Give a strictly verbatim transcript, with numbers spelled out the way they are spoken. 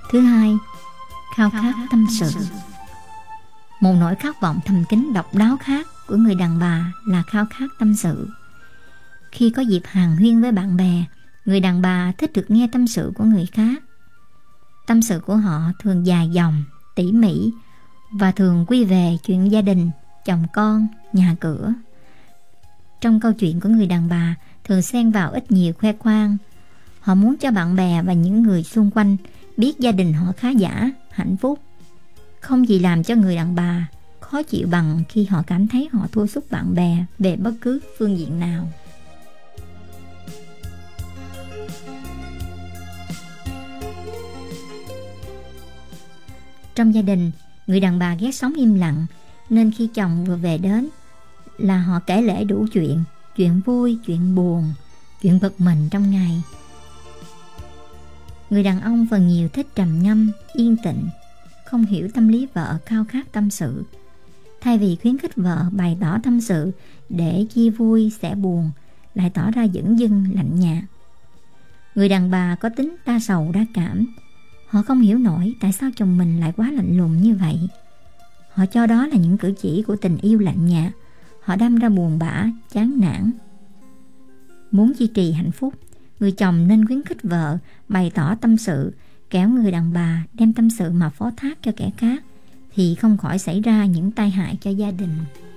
Thứ hai, khao khát tâm sự. Một nỗi khát vọng thầm kín độc đáo khác của người đàn bà là khao khát tâm sự. Khi có dịp hàn huyên với bạn bè, người đàn bà thích được nghe tâm sự của người khác. Tâm sự của họ thường dài dòng, tỉ mỉ và thường quy về chuyện gia đình, chồng con, nhà cửa. Trong câu chuyện của người đàn bà thường xen vào ít nhiều khoe khoang. Họ muốn cho bạn bè và những người xung quanh biết gia đình họ khá giả, hạnh phúc. Không gì làm cho người đàn bà khó chịu bằng khi họ cảm thấy họ thua sút bạn bè về bất cứ phương diện nào. Trong gia đình, người đàn bà ghét sống im lặng, nên khi chồng vừa về đến là họ kể lể đủ chuyện, chuyện vui, chuyện buồn, chuyện bực mình trong ngày. Người đàn ông phần nhiều thích trầm ngâm, yên tĩnh, không hiểu tâm lý vợ khao khát tâm sự. Thay vì khuyến khích vợ bày tỏ tâm sự để chia vui sẻ buồn, lại tỏ ra dửng dưng lạnh nhạt. Người đàn bà có tính đa sầu đa cảm. Họ không hiểu nổi tại sao chồng mình lại quá lạnh lùng như vậy. Họ cho đó là những cử chỉ của tình yêu lạnh nhạt. Họ đâm ra buồn bã, chán nản. Muốn duy trì hạnh phúc, người chồng nên khuyến khích vợ bày tỏ tâm sự, kẻo người đàn bà đem tâm sự mà phó thác cho kẻ khác thì không khỏi xảy ra những tai hại cho gia đình.